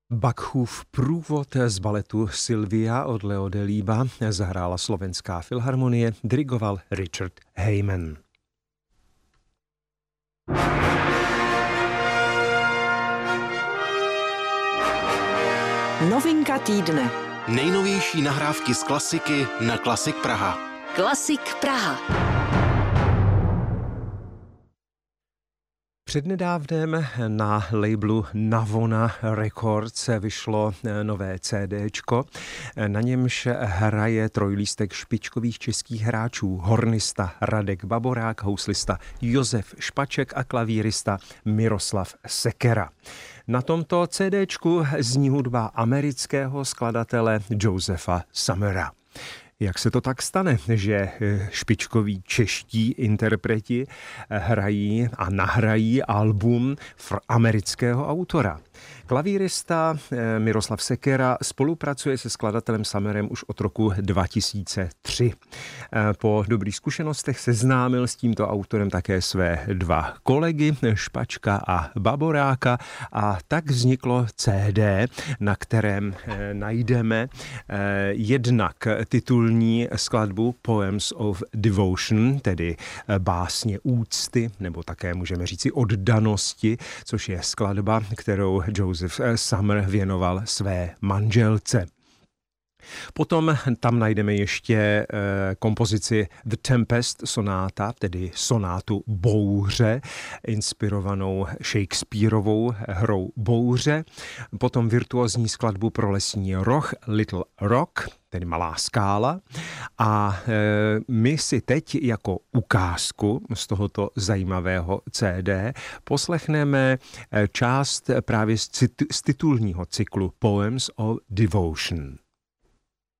Bachův průvod z baletu Sylvia od Leo Delibes zahrála Slovenská filharmonie, dirigoval Richard Heyman. Novinka týdne. Nejnovější nahrávky z klasiky na Klasik Praha. Klasik Praha. Přednedávnem na labelu Navona Records vyšlo nové CDčko, na němž hraje trojlístek špičkových českých hráčů, hornista Radek Baborák, houslista Josef Špaček a klavírista Miroslav Sekera. Na tomto CDčku zní hudba amerického skladatele Josepha Summera. Jak se to tak stane, že špičkoví čeští interpreti hrají a nahrají album amerického autora? Klavírista Miroslav Sekera spolupracuje se skladatelem Summerem už od roku 2003. Po dobrých zkušenostech seznámil s tímto autorem také své dva kolegy, Špačka a Baboráka, a tak vzniklo CD, na kterém najdeme jednak titulní skladbu Poems of Devotion, tedy básně úcty, nebo také můžeme říci oddanosti, což je skladba, kterou Joseph Summer věnoval své manželce. Potom tam najdeme ještě kompozici The Tempest Sonata, tedy sonátu Bouře, inspirovanou Shakespeareovou hrou Bouře. Potom virtuózní skladbu pro lesní roh Little Rock, tedy Malá skála. A my si teď jako ukázku z tohoto zajímavého CD poslechneme část právě z titulního cyklu Poems of Devotion.